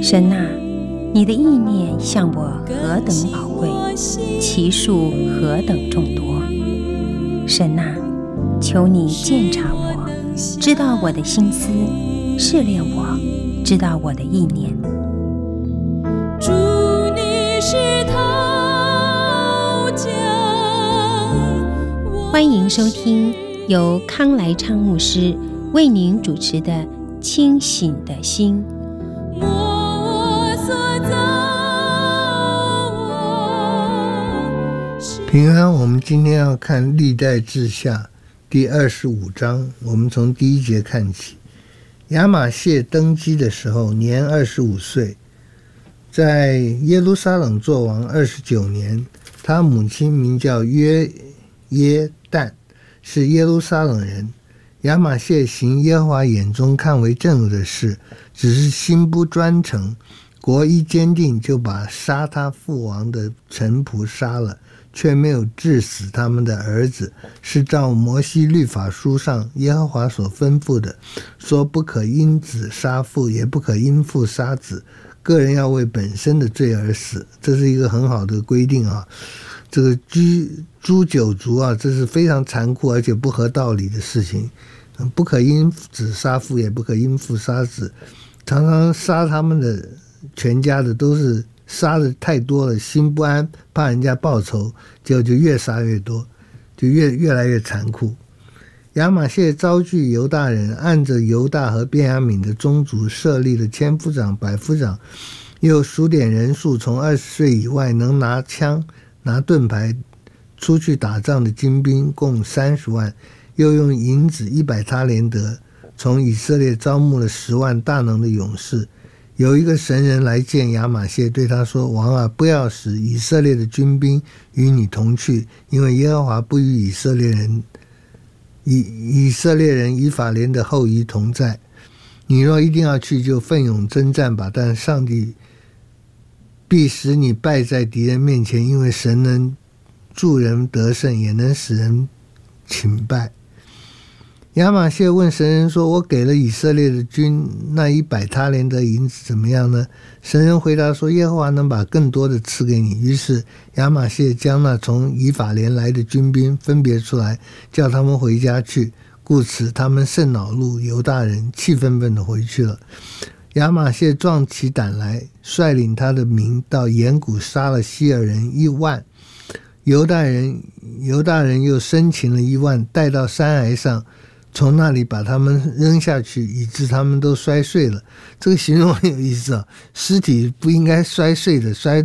神啊，你的意念向我何等宝贵，其数何等众多。神啊，求你鉴察我，知道我的心思，试炼我，知道我的意念。 主，你是陶匠， 欢迎收听由康来昌牧师为您主持的《清醒的心》。 平安，我们今天要看历代志下第25章，我们从第1节看起。亚玛谢登基的时候年25岁，在耶路撒冷作王29年，他母亲名叫约耶旦，是耶路撒冷人。亚玛谢行耶和华眼中看为正恶的事，只是心不专诚，国一坚定，就把杀他父王的臣仆杀了，却没有治死他们的儿子，是照摩西律法书上耶和华所吩咐的，说不可因子杀父，也不可因父杀子，个人要为本身的罪而死。这是一个很好的规定啊。这个诛九族啊，这是非常残酷而且不合道理的事情。不可因子杀父，也不可因父杀子，常常杀他们的全家的都是杀的太多了，心不安，怕人家报仇，结果就越杀越多，就越来越残酷。亚玛谢招聚犹大人，按着犹大和便雅悯的宗族设立了千夫长、百夫长，又数点人数，从20岁以外能拿枪拿盾牌出去打仗的精兵共30万，又用银子100他连得，从以色列招募了10万大能的勇士。有一个神人来见亚玛谢，对他说：王啊，不要使以色列的军兵与你同去，因为耶和华不与以色列人以法莲的后裔同在。你若一定要去，就奋勇征战吧，但上帝必使你败在敌人面前，因为神能助人得胜，也能使人倾败。亚玛谢问神人说：我给了以色列的军那100他连得银子怎么样呢？神人回答说：耶和华能把更多的赐给你。于是亚玛谢将那从以法莲来的军兵分别出来，叫他们回家去，故此他们甚恼怒，犹大人气愤愤地回去了。亚玛谢壮起胆来，率领他的民到岩谷杀了希尔人1万，犹大人又生擒了1万，带到山崖上，从那里把他们扔下去，以致他们都摔碎了。这个形容很有意思啊，尸体不应该摔碎的，摔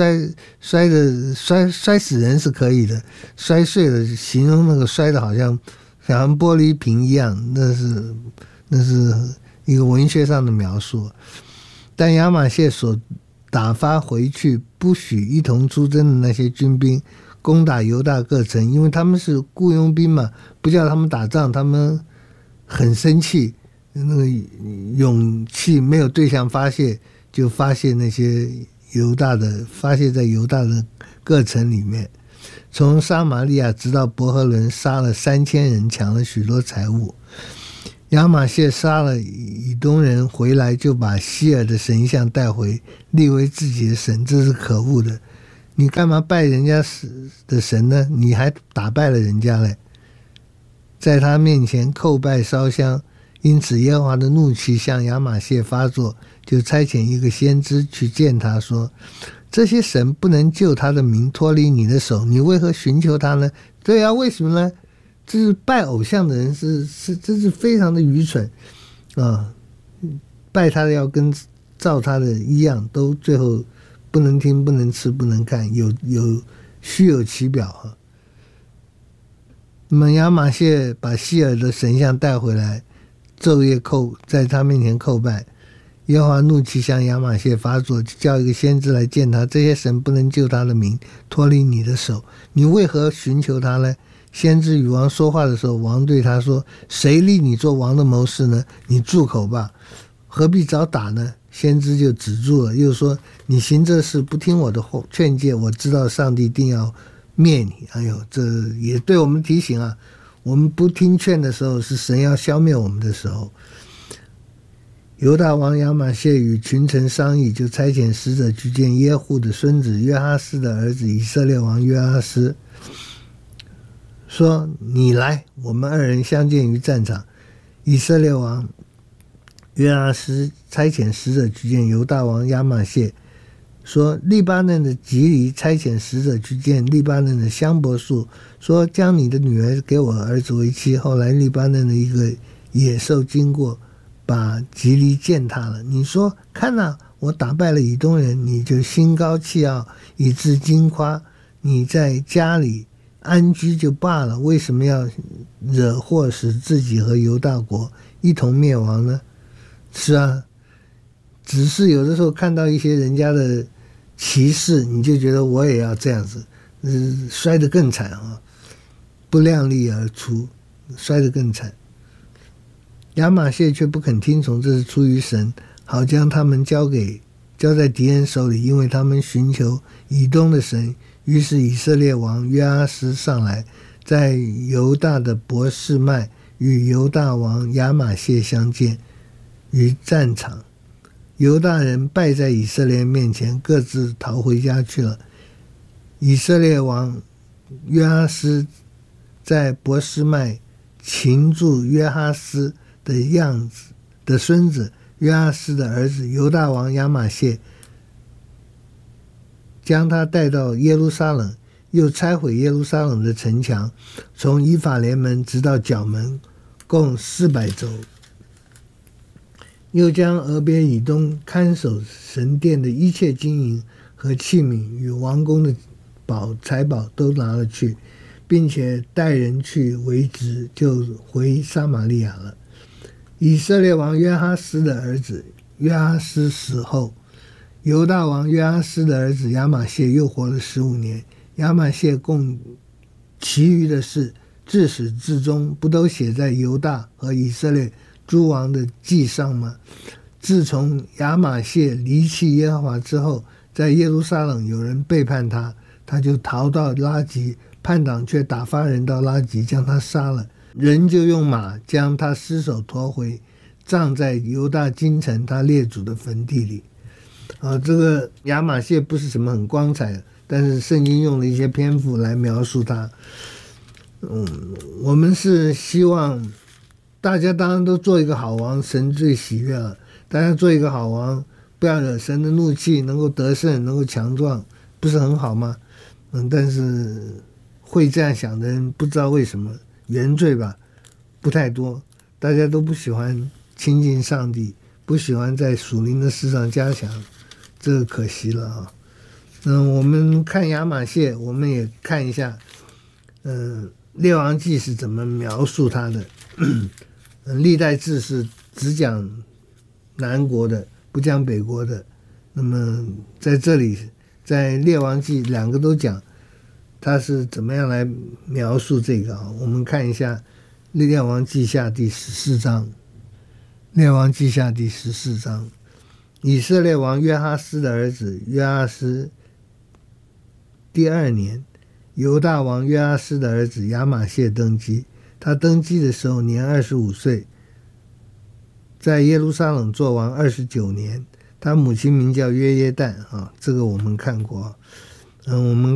死人是可以的，摔碎了形容那个摔的好像玻璃瓶一样，那是一个文学上的描述。但亚玛谢所打发回去不许一同出征的那些军兵，攻打犹大各城，因为他们是雇佣兵嘛，不叫他们打仗，他们很生气，那个勇气没有对象发泄，就发泄在犹大的各城里面。从撒玛利亚直到伯和伦，杀了3000人，抢了许多财物。亚玛谢杀了以东人回来，就把希尔的神像带回，立为自己的神，这是可恶的。你干嘛拜人家的神呢？你还打败了人家嘞，在他面前叩拜烧香。因此耶和华的怒气向亚玛谢发作，就差遣一个先知去见他，说：这些神不能救他的民脱离你的手，你为何寻求他呢？对啊，为什么呢？这是拜偶像的人这是非常的愚蠢啊！拜他的要跟照他的一样，都最后不能听，不能吃，不能看，虚有其表啊。那么亚玛谢把希尔的神像带回来，昼夜在他面前叩拜。耶和华怒气向亚玛谢发作，叫一个先知来见他，这些神不能救他的民脱离你的手，你为何寻求他呢？先知与王说话的时候，王对他说：谁立你做王的谋士呢？你住口吧，何必早打呢？先知就止住了，又说：你行这事不听我的劝诫，我知道上帝定要灭你。哎呦，这也对我们提醒啊，我们不听劝的时候，是神要消灭我们的时候。 犹大王亚玛谢与群臣商议，就差遣使者去见耶户的孙子约哈斯的儿子以色列王约哈斯，说：你来，我们二人相见于战场。以色列王约哈斯差遣使者去见犹大王亚玛谢，说：利巴嫩的吉黎差遣使者去见利巴嫩的香柏树，说：将你的女儿给我儿子为妻。后来利巴嫩的一个野兽经过，把吉黎践踏了。你说看啊，我打败了以东人，你就心高气傲，以致惊夸。你在家里安居就罢了，为什么要惹祸，使自己和犹大国一同灭亡呢？是啊，只是有的时候看到一些人家的歧视，你就觉得我也要这样子，摔得更惨啊！不量力而出，摔得更惨。亚玛谢却不肯听从，这是出于神，好将他们交在敌人手里，因为他们寻求以东的神。于是以色列王约阿斯上来，在犹大的伯示麦与犹大王亚玛谢相见于战场。犹大人败在以色列面前，各自逃回家去了。以色列王约阿斯在伯示麦擒住约哈斯的样子的孙子约阿斯的儿子犹大王亚玛谢，将他带到耶路撒冷，又拆毁耶路撒冷的城墙，从以法莲门直到角门，共400周。又将俄别以东看守神殿的一切金银和器皿与王宫的财宝都拿了去，并且带人去为职，就回撒玛利亚了。以色列王约哈斯的儿子约哈斯死后，犹大王约哈斯的儿子亚玛谢又活了15年。亚玛谢共其余的事，自始至终不都写在犹大和以色列诸王的记上吗？自从亚玛谢离弃耶和华之后，在耶路撒冷有人背叛他，他就逃到拉吉，叛党却打发人到拉吉将他杀了，人就用马将他尸首驮回，葬在犹大京城他列祖的坟地里。这个亚玛谢不是什么很光彩的，但是圣经用了一些篇幅来描述他。我们是希望大家当然都做一个好王，神最喜悦了。大家做一个好王，不要惹神的怒气，能够得胜，能够强壮，不是很好吗？但是会这样想的人不知道为什么，原罪吧，不太多。大家都不喜欢亲近上帝，不喜欢在属灵的事上加强，这个可惜了啊。我们看亚玛谢，我们也看一下列王纪是怎么描述他的。历代志是只讲南国的，不讲北国的。那么在这里，在列王纪两个都讲他是怎么样来描述这个啊？我们看一下列王纪下第14章。列王纪下第14章，以色列王约哈斯的儿子约哈斯第2年，犹大王约哈斯的儿子亚玛谢登基。他登基的时候年25岁，在耶路撒冷做王29年。他母亲名叫约耶旦这个我们看过。我们